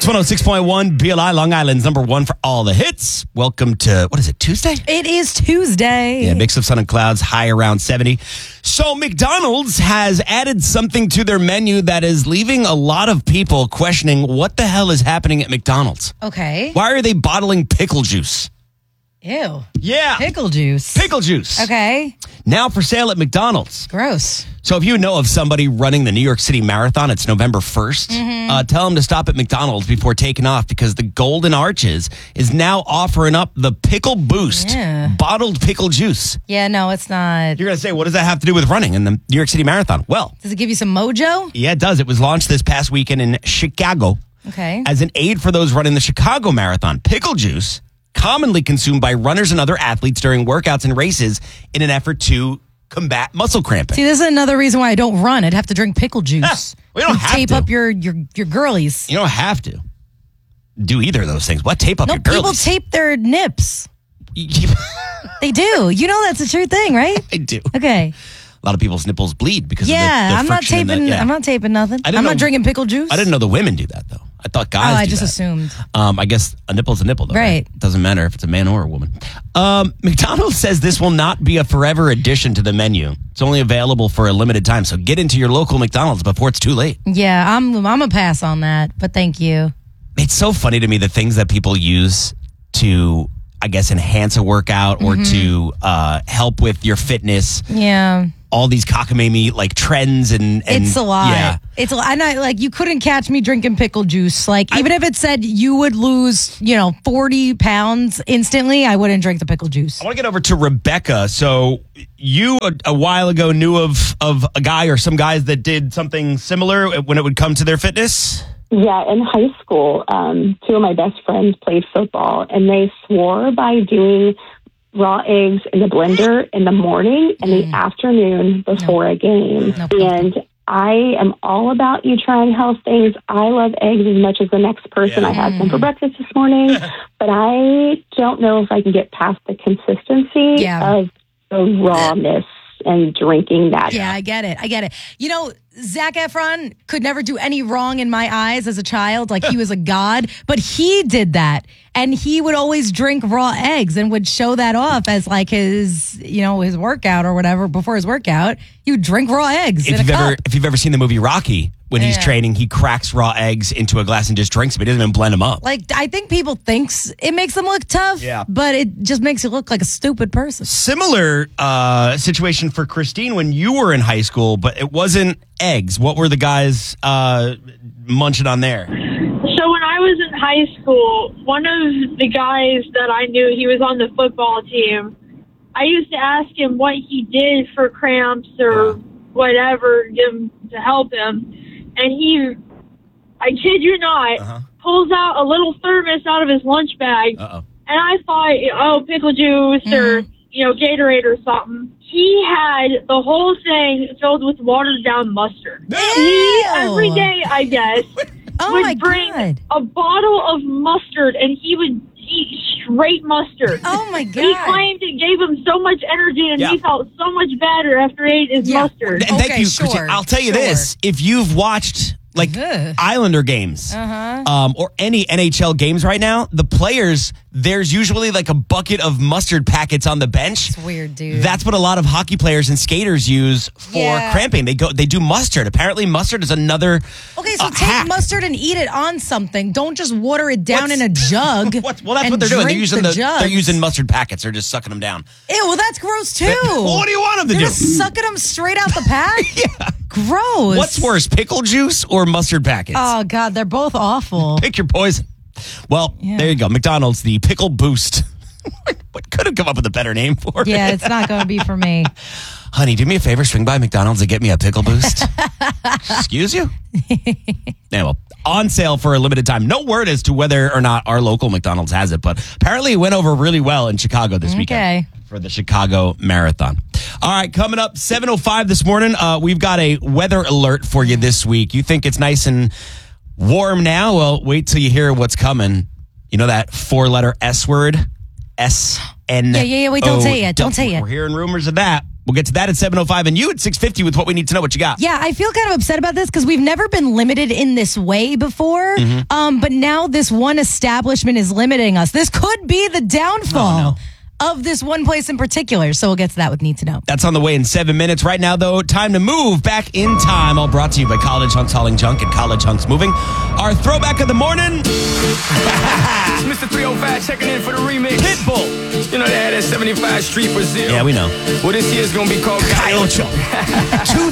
It's 106.1 BLI, Long Island's number one for all the hits. Welcome to, what is it, Tuesday? It is Tuesday. Yeah, mix of sun and clouds, high around 70. So McDonald's has added something to their menu that is leaving a lot of people questioning what the hell is happening at McDonald's. Okay. Why are they bottling pickle juice? Ew. Yeah. Pickle juice. Pickle juice. Okay. Now for sale at McDonald's. Gross. So if you know of somebody running the New York City Marathon, it's November 1st, tell them to stop at McDonald's before taking off because the Golden Arches is now offering up the Pickle Boost bottled pickle juice. Yeah, no, it's not. You're going to say, what does that have to do with running in the New York City Marathon? Well, Does it give you some mojo? yeah, it does. It was launched this past weekend in Chicago Okay. as an aid for those running the Chicago Marathon. Pickle juice, commonly consumed by runners and other athletes during workouts and races in an effort to combat muscle cramping. See, this is another reason why I don't run. I'd have to drink pickle juice. We don't have tape to. up your girlies. You don't have to do either of those things. What? Tape up No, your girlies? people tape their nips. They do. You know that's a true thing, right? I do. Okay. A lot of people's nipples bleed because Yeah, of the I'm not friction in taping. the- I'm not taping nothing. I didn't I'm know- not drinking pickle juice. I didn't know the women do that, though. I thought guys Oh, I do just that. assumed. I guess a nipple's a nipple, though. Right. Doesn't matter if it's a man or a woman. McDonald's says this will not be a forever addition to the menu. It's only available for a limited time, so get into your local McDonald's before it's too late. Yeah, I'm a pass on that, but thank you. It's so funny to me the things that people use to, I guess, enhance a workout or to help with your fitness. Yeah. All these cockamamie like trends and It's a lot. Yeah. It's a lot. I'm not like you couldn't catch me drinking pickle juice. Like even if it said you would lose, 40 pounds instantly, I wouldn't drink the pickle juice. I want to get over to Rebecca. So you a while ago knew of a guy or some guys that did something similar when it would come to their fitness? Yeah, in high school, two of my best friends played football, and they swore by doing raw eggs in the blender in the morning and the afternoon before a game. And I am all about you trying health things. I love eggs as much as the next person. I had some for breakfast this morning, but I don't know if I can get past the consistency of the rawness and drinking that. Yeah, I get it. Zac Efron could never do any wrong in my eyes as a child. Like he was a god, but he did that. And he would always drink raw eggs and would show that off as like his workout or whatever. Before his workout, he would drink raw eggs in a cup. If you've ever seen the movie Rocky, when he's training, he cracks raw eggs into a glass and just drinks them. He doesn't even blend them up. Like, I think people thinks it makes them look tough, but it just makes you look like a stupid person. Similar situation for Christine when you were in high school, but it wasn't eggs. What were the guys munching on there? So when I was in high school, one of the guys that I knew, he was on the football team. I used to ask him what he did for cramps or whatever to help him. And he, I kid you not, pulls out a little thermos out of his lunch bag. And I thought, pickle juice or, Gatorade or something. He had the whole thing filled with watered down mustard. He, every day, I guess, would bring a bottle of mustard and he would eat straight mustard. Oh my God. He claimed it gave him so much energy and he felt so much better after he ate his mustard. And thank you, Christine. I'll tell you this. If you've watched Islander games or any NHL games right now, the players, there's usually like a bucket of mustard packets on the bench. It's weird, dude. That's what a lot of hockey players and skaters use for cramping. They do mustard. Apparently mustard is another Okay, so take hack. mustard and eat it on something. Don't just water it down in a jug. Well, that's what they're doing. Drink They're using mustard packets. They're just sucking them down. Ew, well, that's gross too. Well, what do you want them to They're do? just sucking them straight out the pack? Gross. What's worse, pickle juice or mustard packets? Oh, God, they're both awful. Pick your poison. Well, there you go. McDonald's, the Pickle Boost. What could have come up with a better name for it? Yeah, it's not going to be for me. Honey, do me a favor, swing by McDonald's and get me a Pickle Boost. Excuse you? Yeah, well, on sale for a limited time. No word as to whether or not our local McDonald's has it, but apparently it went over really well in Chicago this weekend for the Chicago Marathon. All right, coming up 7:05 this morning, we've got a weather alert for you this week. You think it's nice and warm now? Well, wait till you hear what's coming. You know that four-letter S word? S-N-O. Yeah. Wait, don't say it. Don't say it. We're hearing rumors of that. We'll get to that at 7:05 and you at 6:50 with what we need to know. What you got? Yeah, I feel kind of upset about this because we've never been limited in this way before. But now this one establishment is limiting us. This could be the downfall of this one place in particular. So we'll get to that with Need to Know. That's on the way in 7 minutes. Right now, though, time to move back in time. All brought to you by College Hunks Hauling Junk and College Hunks Moving. Our throwback of the morning. It's Mr. 305 checking in for the remix. Pitbull. You know they had that 75 Street Brazil. Yeah, we know. Well, this year's gonna be called Kyle Cho.